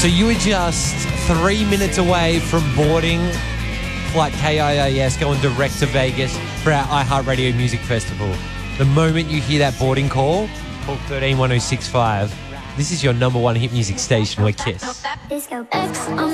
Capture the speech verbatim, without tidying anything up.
So you were just three minutes away from boarding flight K I A S going direct to Vegas for our iHeartRadio Music Festival. The moment you hear that boarding call, call one three one oh six five. This is your number one hit music station. We're Kiss. Disco X on